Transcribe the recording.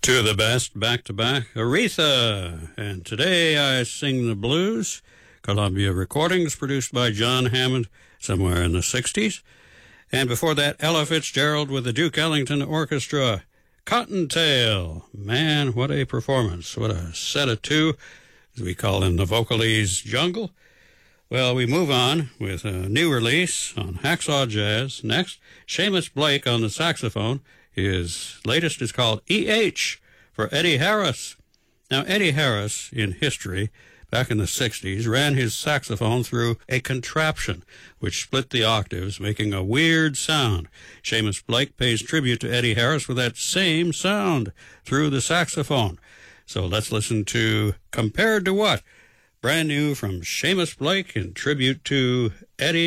Two of the best, back-to-back, Aretha. And today I sing the blues. Columbia Recordings, produced by John Hammond somewhere in the 60s. And before that, Ella Fitzgerald with the Duke Ellington Orchestra. Cottontail. Man, what a performance. What a set of two, as we call in the Vocalese jungle. Well, we move on with a new release on Hacksaw Jazz. Next, Seamus Blake on the saxophone. His latest is called E.H. for Eddie Harris. Now, Eddie Harris, in history, back in the 60s, ran his saxophone through a contraption which split the octaves, making a weird sound. Seamus Blake pays tribute to Eddie Harris with that same sound through the saxophone. So let's listen to Compared to What? Brand new from Seamus Blake in tribute to Eddie